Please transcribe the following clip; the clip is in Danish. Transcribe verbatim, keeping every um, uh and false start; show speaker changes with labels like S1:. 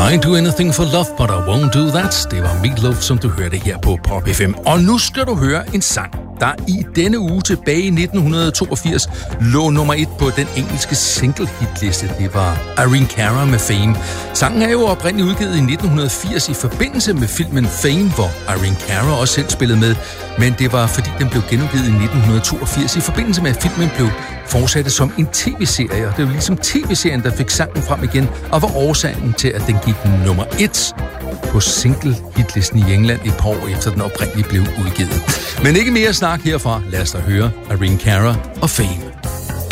S1: I'd do anything for love, but I won't do that. Det var Meatloaf, som du hørte her på Pop F M. Og nu skal du høre en sang, der i denne uge tilbage i nitten toogfirs lå nummer et på den engelske single-hitliste. Det var Irene Cara med Fame. Sangen er jo oprindeligt udgivet i nitten firs i forbindelse med filmen Fame, hvor Irene Cara også selv spillede med. Men det var fordi den blev genudgivet i nitten toogfirs i forbindelse med, at filmen blev fortsatte som en tv-serie. Det var ligesom tv-serien, der fik sangen frem igen, og var årsagen til, at den gik nummer et på single-hitlisten i England et par år efter den oprindeligt blev udgivet. Men ikke mere snak herfra. Lad os da høre Irene Cara og Fame.